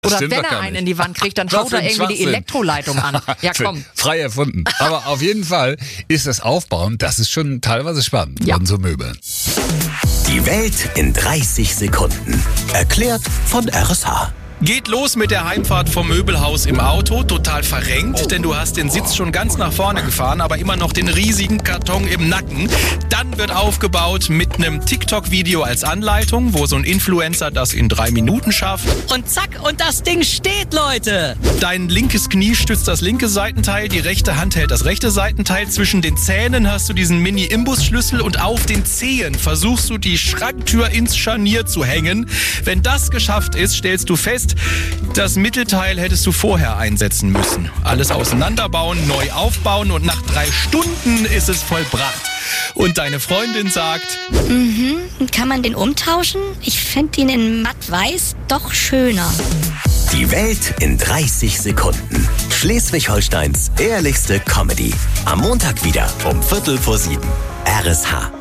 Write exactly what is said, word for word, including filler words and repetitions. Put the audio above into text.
Oder wenn er einen in die Wand kriegt, dann haut er irgendwie die Elektroleitung an. Ja, komm. Frei erfunden. Aber auf jeden Fall ist das Aufbauen, das ist schon teilweise spannend ja. von so Möbeln. Die Welt in dreißig Sekunden. Erklärt von R S H. Geht los mit der Heimfahrt vom Möbelhaus im Auto, total verrenkt, denn du hast den Sitz schon ganz nach vorne gefahren, aber immer noch den riesigen Karton im Nacken. Dann wird aufgebaut mit einem TikTok-Video als Anleitung, wo so ein Influencer das in drei Minuten schafft. Und zack, und das Ding steht, Leute! Dein linkes Knie stützt das linke Seitenteil, die rechte Hand hält das rechte Seitenteil. Zwischen den Zähnen hast du diesen Mini-Imbusschlüssel und auf den Zehen versuchst du die Schranktür ins Scharnier zu hängen. Wenn das geschafft ist, stellst du fest, das Mittelteil hättest du vorher einsetzen müssen. Alles auseinanderbauen, neu aufbauen und nach drei Stunden ist es vollbracht. Und deine Freundin sagt... Mhm, kann man den umtauschen? Ich fände ihn in matt-weiß doch schöner. Die Welt in dreißig Sekunden. Schleswig-Holsteins ehrlichste Comedy. Am Montag wieder um Viertel vor sieben. R S H.